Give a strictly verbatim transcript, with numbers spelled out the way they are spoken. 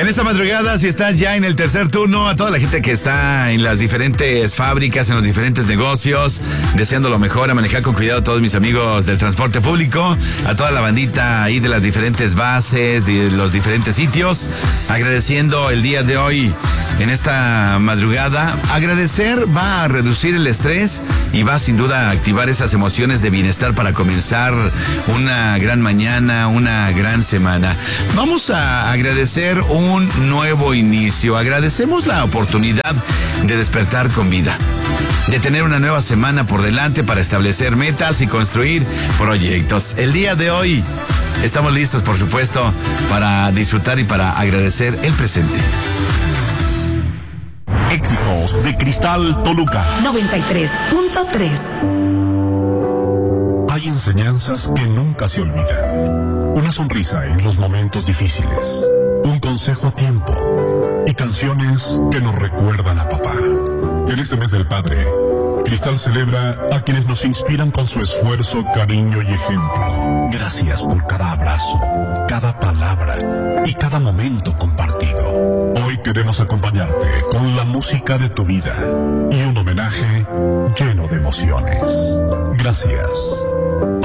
En esta madrugada, si estás ya en el tercer turno, a toda la gente que está en las diferentes fábricas, en los diferentes negocios, deseando lo mejor, a manejar con cuidado a todos mis amigos del transporte público, a toda la bandita ahí de las diferentes bases, de los diferentes sitios, agradeciendo el día de hoy en esta madrugada. Agradecer va a reducir el estrés y va sin duda a activar esas emociones de bienestar para comenzar una gran mañana, una gran semana. Vamos a agradecer un nuevo inicio. Agradecemos la oportunidad de despertar con vida, de tener una nueva semana por delante para establecer metas y construir proyectos. El día de hoy estamos listos, por supuesto, para disfrutar y para agradecer el presente. Éxitos de Cristal Toluca noventa y tres punto tres. Hay enseñanzas que nunca se olvidan. Una sonrisa en los momentos difíciles. Un consejo a tiempo. Y canciones que nos recuerdan a papá. En este mes del padre, Cristal celebra a quienes nos inspiran con su esfuerzo, cariño y ejemplo. Gracias por cada abrazo, cada palabra y cada momento compartido. Hoy queremos acompañarte con la música de tu vida y un homenaje lleno de emociones. Gracias.